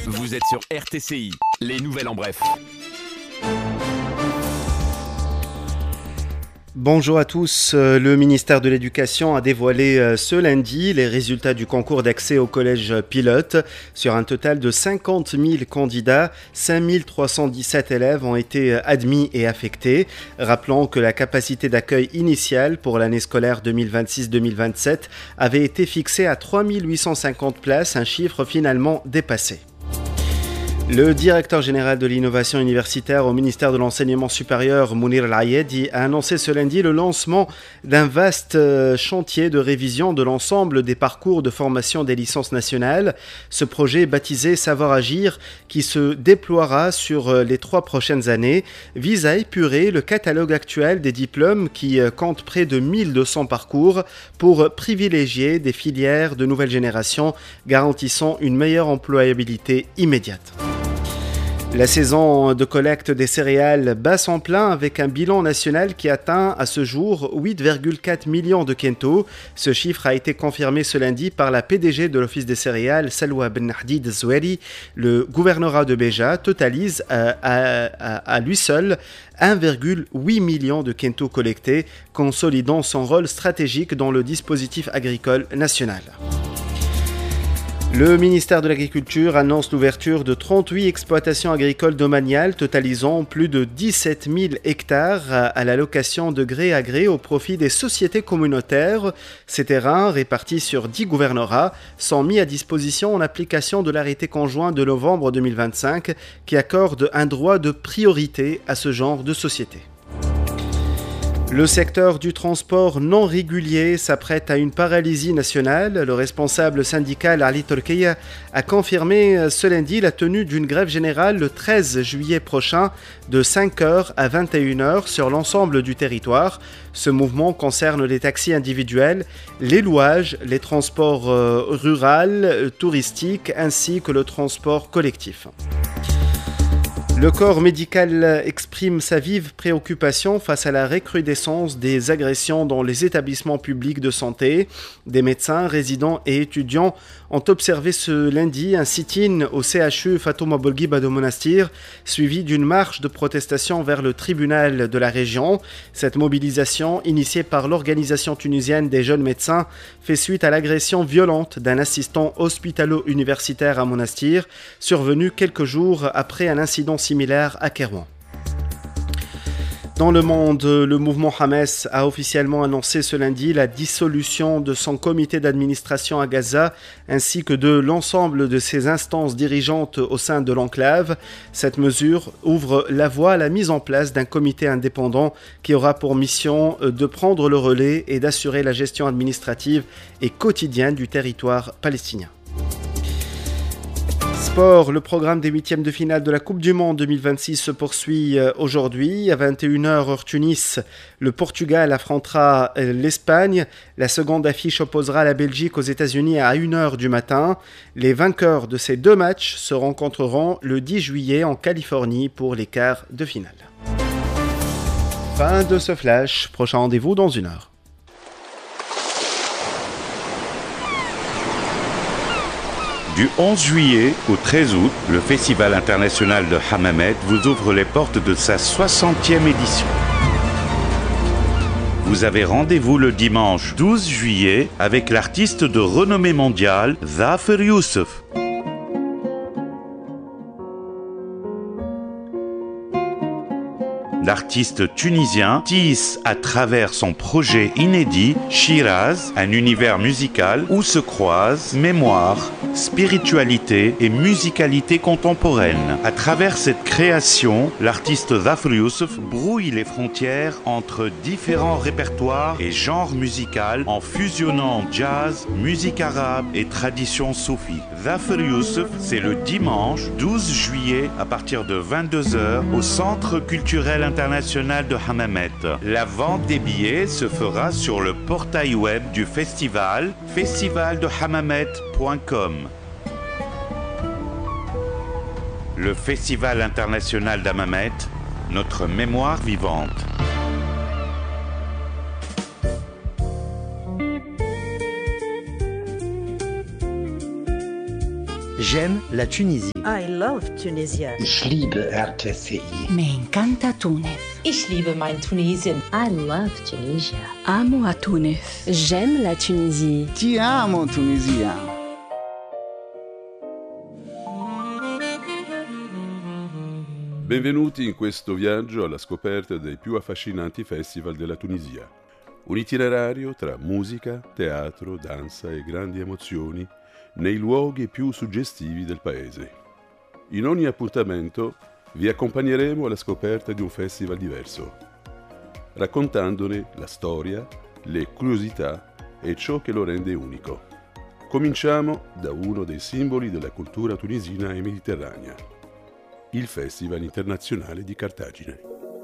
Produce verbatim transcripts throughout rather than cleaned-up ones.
Vous êtes sur R T C I, les nouvelles en bref. Bonjour à tous. Le ministère de l'Éducation a dévoilé ce lundi les résultats du concours d'accès au collège pilote. Sur un total de cinquante mille candidats, cinq mille trois cent dix-sept élèves ont été admis et affectés. Rappelons que la capacité d'accueil initiale pour l'année scolaire deux mille vingt-six deux mille vingt-sept avait été fixée à trois mille huit cent cinquante places, un chiffre finalement dépassé. Le directeur général de l'innovation universitaire au ministère de l'enseignement supérieur, Mounir Al-Ayedi, a annoncé ce lundi le lancement d'un vaste chantier de révision de l'ensemble des parcours de formation des licences nationales. Ce projet baptisé Savoir Agir, qui se déploiera sur les trois prochaines années, vise à épurer le catalogue actuel des diplômes qui compte près de mille deux cents parcours pour privilégier des filières de nouvelle génération garantissant une meilleure employabilité immédiate. La saison de collecte des céréales bat son plein avec un bilan national qui atteint à ce jour huit virgule quatre millions de quintaux. Ce chiffre a été confirmé ce lundi par la P D G de l'Office des céréales, Salwa Ben Hadid Zoueri. Le gouvernorat de Béja totalise à, à, à, à lui seul un virgule huit million de quintaux collectés, consolidant son rôle stratégique dans le dispositif agricole national. Le ministère de l'Agriculture annonce l'ouverture de trente-huit exploitations agricoles domaniales totalisant plus de dix-sept mille hectares à la location de gré à gré au profit des sociétés communautaires. Ces terrains, répartis sur dix gouvernorats, sont mis à disposition en application de l'arrêté conjoint de novembre deux mille vingt-cinq qui accorde un droit de priorité à ce genre de sociétés. Le secteur du transport non régulier s'apprête à une paralysie nationale. Le responsable syndical Ali Torkeya a confirmé ce lundi la tenue d'une grève générale le treize juillet prochain de cinq heures à vingt et une heures sur l'ensemble du territoire. Ce mouvement concerne les taxis individuels, les louages, les transports euh, ruraux, touristiques ainsi que le transport collectif. Le corps médical exprime sa vive préoccupation face à la recrudescence des agressions dans les établissements publics de santé. Des médecins, résidents et étudiants ont observé ce lundi un sit-in au C H U Fatouma Bolguiba de Monastir, suivi d'une marche de protestation vers le tribunal de la région. Cette mobilisation, initiée par l'organisation tunisienne des jeunes médecins, fait suite à l'agression violente d'un assistant hospitalo-universitaire à Monastir, survenu quelques jours après un incident similaire à Kairouan. Dans le monde, le mouvement Hamas a officiellement annoncé ce lundi la dissolution de son comité d'administration à Gaza ainsi que de l'ensemble de ses instances dirigeantes au sein de l'enclave. Cette mesure ouvre la voie à la mise en place d'un comité indépendant qui aura pour mission de prendre le relais et d'assurer la gestion administrative et quotidienne du territoire palestinien. Sport, le programme des huitièmes de finale de la Coupe du Monde deux mille vingt-six se poursuit aujourd'hui. À vingt et une heures heure Tunis, le Portugal affrontera l'Espagne. La seconde affiche opposera la Belgique aux États-Unis à une heure du matin. Les vainqueurs de ces deux matchs se rencontreront le dix juillet en Californie pour les quarts de finale. Fin de ce flash. Prochain rendez-vous dans une heure. Du onze juillet au treize août, le Festival international de Hammamet vous ouvre les portes de sa soixantième édition. Vous avez rendez-vous le dimanche douze juillet avec l'artiste de renommée mondiale, Zafer Youssef. L'artiste tunisien tisse à travers son projet inédit Shiraz, un univers musical où se croisent mémoire, spiritualité et musicalité contemporaine. À travers cette création, l'artiste Zafer Youssef brouille les frontières entre différents répertoires et genres musicaux en fusionnant jazz, musique arabe et tradition soufie. Zafer Youssef, c'est le dimanche douze juillet à partir de vingt-deux heures au Centre culturel international de Hammamet. La vente des billets se fera sur le portail web du festival, festival de hammamet point com. Le Festival international d'Hammamet, notre mémoire vivante. J'aime la Tunisie. I love Tunisia. Ich liebe R T C I. Me encanta Tunis. Ich liebe mein Tunesien. I love Tunisia. Amo a Tunis. J'aime la Tunisie. Ti amo Tunisia. Benvenuti in questo viaggio alla scoperta dei più affascinanti festival della Tunisia. Un itinerario tra musica, teatro, danza e grandi emozioni nei luoghi più suggestivi del paese. In ogni appuntamento vi accompagneremo alla scoperta di un festival diverso, raccontandone la storia, le curiosità e ciò che lo rende unico. Cominciamo da uno dei simboli della cultura tunisina e mediterranea, il Festival Internazionale di Cartagine.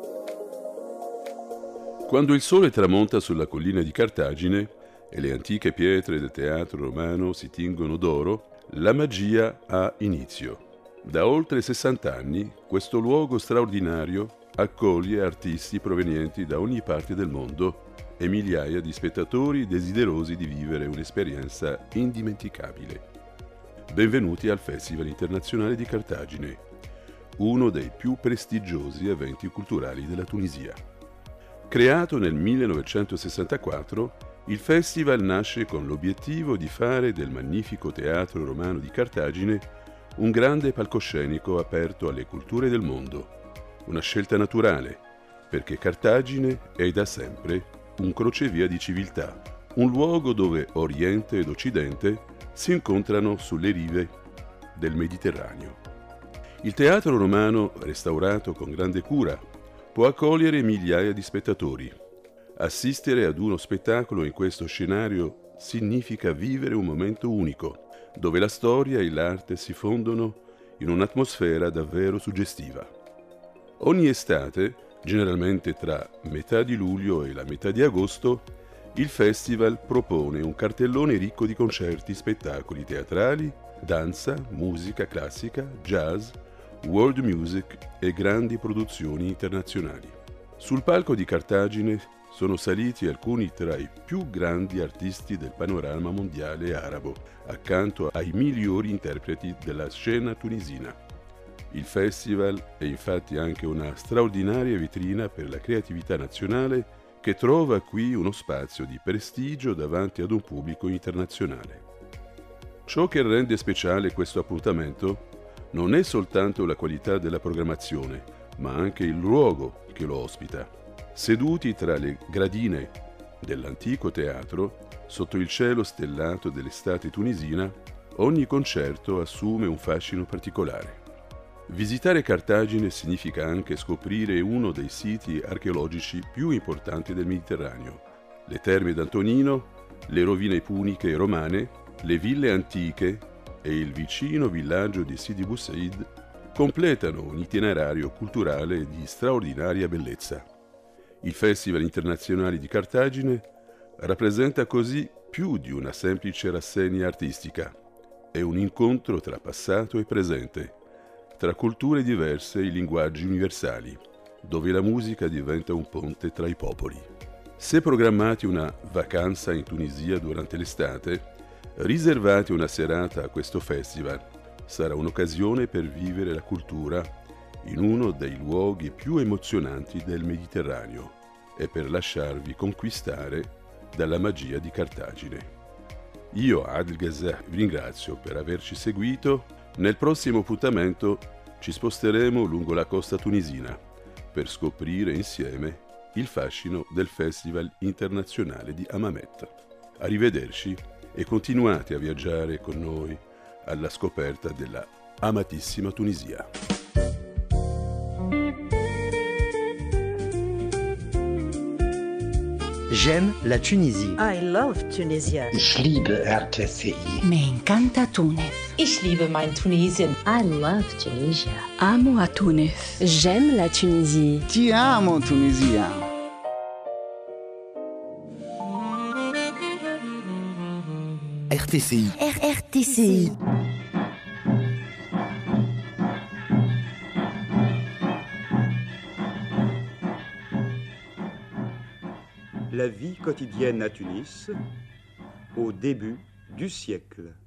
Quando il sole tramonta sulla collina di Cartagine e le antiche pietre del teatro romano si tingono d'oro, la magia ha inizio. Da oltre sessanta anni questo luogo straordinario accoglie artisti provenienti da ogni parte del mondo e migliaia di spettatori desiderosi di vivere un'esperienza indimenticabile. Benvenuti al Festival Internazionale di Cartagine, uno dei più prestigiosi eventi culturali della Tunisia. Creato nel millenovecentosessantaquattro, il festival nasce con l'obiettivo di fare del magnifico teatro romano di Cartagine un grande palcoscenico aperto alle culture del mondo. Una scelta naturale, perché Cartagine è da sempre un crocevia di civiltà, un luogo dove Oriente ed Occidente si incontrano sulle rive del Mediterraneo. Il teatro romano, restaurato con grande cura, può accogliere migliaia di spettatori. Assistere ad uno spettacolo in questo scenario significa vivere un momento unico, dove la storia e l'arte si fondono in un'atmosfera davvero suggestiva. Ogni estate, generalmente tra metà di luglio e la metà di agosto, il festival propone un cartellone ricco di concerti, spettacoli teatrali, danza, musica classica, jazz, world music e grandi produzioni internazionali. Sul palco di Cartagine sono saliti alcuni tra i più grandi artisti del panorama mondiale arabo, accanto ai migliori interpreti della scena tunisina. Il festival è infatti anche una straordinaria vetrina per la creatività nazionale che trova qui uno spazio di prestigio davanti ad un pubblico internazionale. Ciò che rende speciale questo appuntamento non è soltanto la qualità della programmazione, ma anche il luogo che lo ospita. Seduti tra le gradine dell'antico teatro, sotto il cielo stellato dell'estate tunisina, ogni concerto assume un fascino particolare. Visitare Cartagine significa anche scoprire uno dei siti archeologici più importanti del Mediterraneo. Le terme d'Antonino, le rovine puniche e romane, le ville antiche e il vicino villaggio di Sidi Bou Said completano un itinerario culturale di straordinaria bellezza. Il Festival Internazionale di Cartagine rappresenta così più di una semplice rassegna artistica. È un incontro tra passato e presente, tra culture diverse e linguaggi universali, dove la musica diventa un ponte tra i popoli. Se programmate una vacanza in Tunisia durante l'estate, riservate una serata a questo festival. Sarà un'occasione per vivere la cultura in uno dei luoghi più emozionanti del Mediterraneo e per lasciarvi conquistare dalla magia di Cartagine. Io, Adel Ghazah, vi ringrazio per averci seguito. Nel prossimo appuntamento ci sposteremo lungo la costa tunisina per scoprire insieme il fascino del Festival Internazionale di Hammamet. Arrivederci e continuate a viaggiare con noi alla scoperta della amatissima Tunisia. J'aime la Tunisie. I love Tunisia. Ich liebe R T C I. Me encanta Tunis. Ich liebe mein Tunesien. I love Tunisia. Amo a Tunis. J'aime la Tunisie. Ti amo Tunisia. R T C I. R T C I. La vie quotidienne à Tunis au début du siècle.